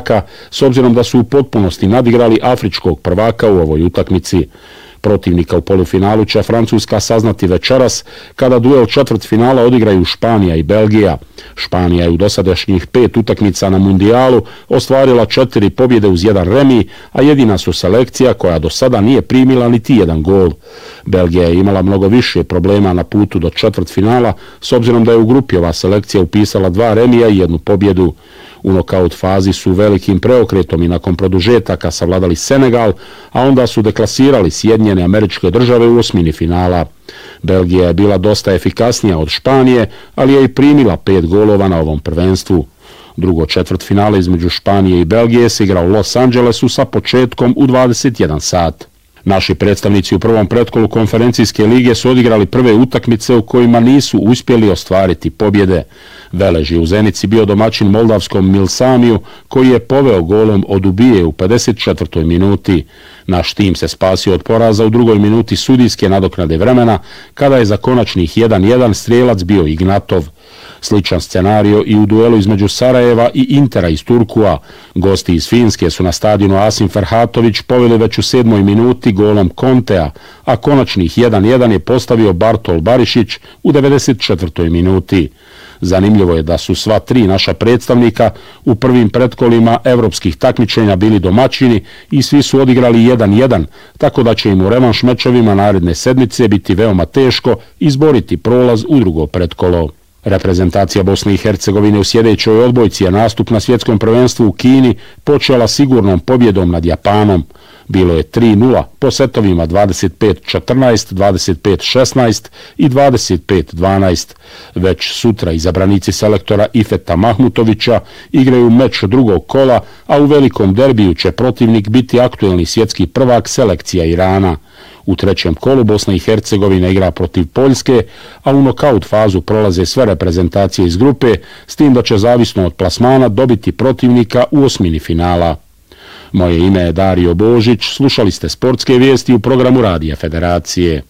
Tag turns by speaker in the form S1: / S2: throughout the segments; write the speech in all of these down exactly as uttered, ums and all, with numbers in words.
S1: prvaka, s obzirom da su u potpunosti nadigrali afričkog prvaka u ovoj utakmici. Protivnika u polufinalu će Francuska saznati večeras kada duel četvrtfinala odigraju Španija i Belgija. Španija je u dosadašnjih pet utakmica na mundijalu ostvarila četiri pobjede uz jedan remi, a jedina su selekcija koja do sada nije primila niti jedan gol. Belgija je imala mnogo više problema na putu do četvrtfinala, s obzirom da je u grupi ova selekcija upisala dva remija i jednu pobjedu. U nokaut fazi su velikim preokretom i nakon produžetaka savladali Senegal, a onda su deklasirali Sjedinjene Američke Države u osmini finala. Belgija je bila dosta efikasnija od Španije, ali je i primila pet golova na ovom prvenstvu. Drugo četvrtfinale između Španije i Belgije se igra u Los Angelesu sa početkom u dvadeset jedan sat. Naši predstavnici u prvom pretkolu konferencijske lige su odigrali prve utakmice u kojima nisu uspjeli ostvariti pobjede. Velež je u Zenici bio domaćin moldavskom Milsamiju, koji je poveo golom od Ubije u pedeset četvrtoj minuti. Naš tim se spasio od poraza u drugoj minuti sudijske nadoknade vremena, kada je za konačnih jedan jedan strijelac bio Ignatov. Sličan scenario i u duelu između Sarajeva i Intera iz Turkua. Gosti iz Finske su na stadionu Asim Ferhatović poveli već u sedmoj minuti golom Kontea, a konačnih jedan jedan je postavio Bartol Barišić u devedeset četvrtoj minuti. Zanimljivo je da su sva tri naša predstavnika u prvim pretkolima evropskih takmičenja bili domaćini i svi su odigrali jedan jedan, tako da će im u revanš mečevima naredne sedmice biti veoma teško izboriti prolaz u drugo pretkolo. Reprezentacija Bosne i Hercegovine u sljedećoj odbojci je nastup na svjetskom prvenstvu u Kini počela sigurnom pobjedom nad Japanom. Bilo je tri nula po setovima dvadeset pet četrnaest, dvadeset pet šesnaest i dvadeset pet dvanaest. Već sutra izabranici selektora Ifeta Mahmutovića igraju meč drugog kola, a u velikom derbiju će protivnik biti aktuelni svjetski prvak selekcija Irana. U trećem kolu Bosna i Hercegovina igra protiv Poljske, a u nokaut fazu prolaze sve reprezentacije iz grupe, s tim da će zavisno od plasmana dobiti protivnika u osmini finala. Moje ime je Dario Božić, slušali ste sportske vijesti u programu Radija Federacije.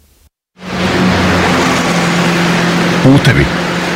S2: Putevi.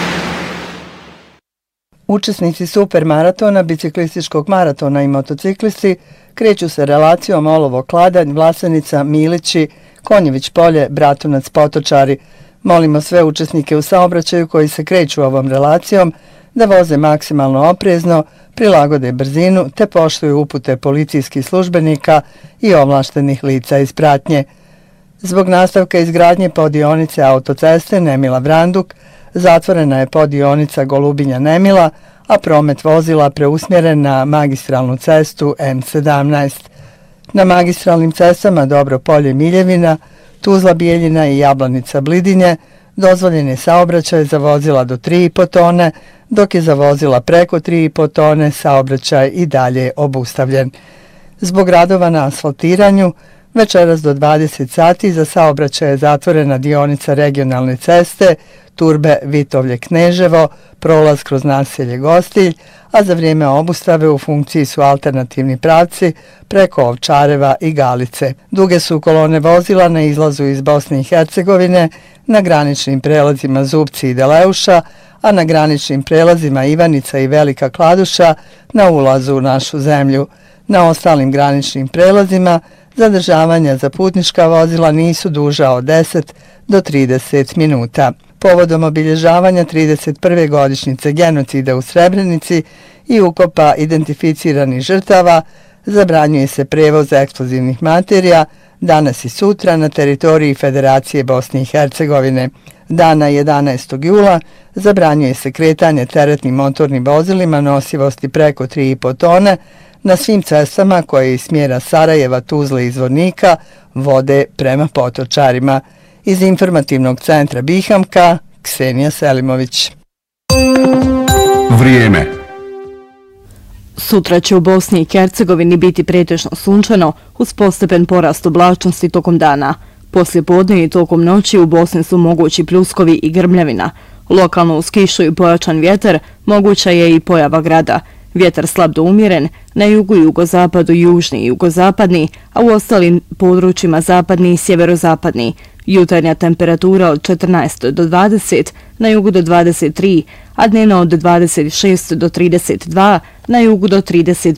S3: Učesnici supermaratona, biciklističkog maratona i motociklisti kreću se relacijom Olovo-Kladanj, Vlasenica, Milići, Konjević polje, Bratunac, Potočari. Molimo sve učesnike u saobraćaju koji se kreću ovom relacijom da voze maksimalno oprezno, prilagode brzinu te poštuju upute policijskih službenika i ovlaštenih lica iz pratnje. Zbog nastavka izgradnje poddionice autoceste Nemila-Vranduk zatvorena je poddionica Golubinja-Nemila, a promet vozila preusmjeren na magistralnu cestu M sedamnaest. Na magistralnim cestama Dobro Polje-Miljevina, Tuzla-Bijeljina i Jablanica-Blidinje dozvoljen je saobraćaj za vozila do tri i po tone, dok je za vozila preko tri i po tone saobraćaj i dalje obustavljen. Zbog radova na asfaltiranju, večeras do dvadeset sati za saobraćaj je zatvorena dionica regionalne ceste Turbe-Vitovlje-Kneževo, prolaz kroz naselje Gostilj, a za vrijeme obustave u funkciji su alternativni pravci preko Ovčareva i Galice. Duge su kolone vozila na izlazu iz Bosne i Hercegovine, na graničnim prelazima Zubci i Deleuša, a na graničnim prelazima Ivanica i Velika Kladuša na ulazu u našu zemlju. Na ostalim graničnim prelazima zadržavanja za putnička vozila nisu duža od deset do trideset minuta. Povodom obilježavanja trideset prve godišnjice genocida u Srebrenici i ukopa identificiranih žrtava, zabranjuje se prevoz eksplozivnih materija danas i sutra na teritoriji Federacije Bosne i Hercegovine. Dana jedanaestog jula zabranjuje se kretanje teretnim motornim vozilima nosivosti preko tri i po tone na svim cestama koje iz smjera Sarajeva, Tuzle i Zvornika vode prema Potočarima. Iz informativnog centra Bihamka, Ksenija Selimović.
S2: Vrijeme.
S4: Sutra će u Bosni i Hercegovini biti pretežno sunčano uz postepen porast oblačnosti tokom dana. Poslije podne i tokom noći u Bosni su mogući pljuskovi i grmljavina. Lokalno uz kišu i pojačan vjetar moguća je i pojava grada. Vjetar slab do umjeren, na jugu i jugozapadu južni i jugozapadni, a u ostalim područjima zapadni i sjeverozapadni. Jutarnja temperatura od četrnaest do dvadeset, na jugu do dvadeset tri, a dnevna od dvadeset šest do trideset dva, na jugu do trideset